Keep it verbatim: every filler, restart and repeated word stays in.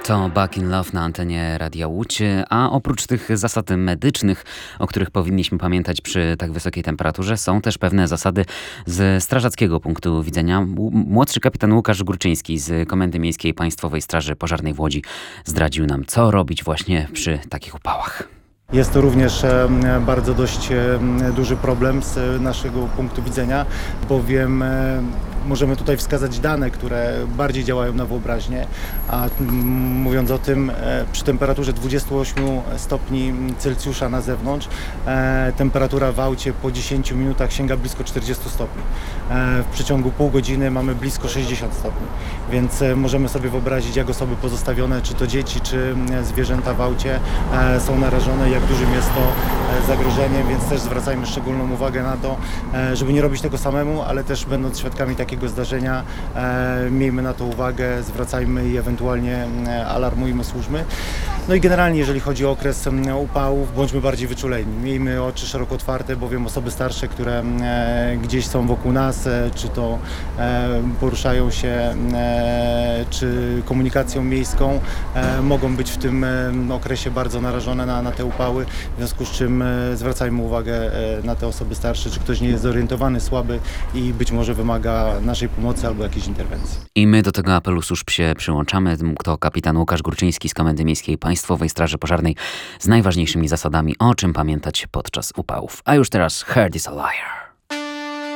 To Back in Love na antenie Radia Łódź, a oprócz tych zasad medycznych, o których powinniśmy pamiętać przy tak wysokiej temperaturze, są też pewne zasady z strażackiego punktu widzenia. Młodszy kapitan Łukasz Górczyński z Komendy Miejskiej Państwowej Straży Pożarnej w Łodzi zdradził nam, co robić właśnie przy takich upałach. Jest to również bardzo dość duży problem z naszego punktu widzenia, bowiem możemy tutaj wskazać dane, które bardziej działają na wyobraźnię, a mówiąc o tym, przy temperaturze dwudziestu ośmiu stopni Celsjusza na zewnątrz, temperatura w aucie po dziesięciu minutach sięga blisko czterdziestu stopni. W przeciągu pół godziny mamy blisko sześćdziesiąt stopni, więc możemy sobie wyobrazić, jak osoby pozostawione, czy to dzieci, czy zwierzęta w aucie są narażone, jak dużym jest to zagrożeniem, więc też zwracajmy szczególną uwagę na to, żeby nie robić tego samemu, ale też będąc świadkami takiego zdarzenia, miejmy na to uwagę, zwracajmy i ewentualnie alarmujmy służby. No i generalnie, jeżeli chodzi o okres upałów, bądźmy bardziej wyczuleni. Miejmy oczy szeroko otwarte, bowiem osoby starsze, które gdzieś są wokół nas, czy to poruszają się, czy komunikacją miejską, mogą być w tym okresie bardzo narażone na, na te upały, w związku z czym zwracajmy uwagę na te osoby starsze, czy ktoś nie jest zorientowany, słaby i być może wymaga naszej pomocy albo jakiejś interwencji. I my do tego apelu służb się przyłączamy. To kapitan Łukasz Górczyński z Komendy Miejskiej Państwowej Straży Pożarnej z najważniejszymi zasadami, o czym pamiętać podczas upałów. A już teraz Heard is a Liar.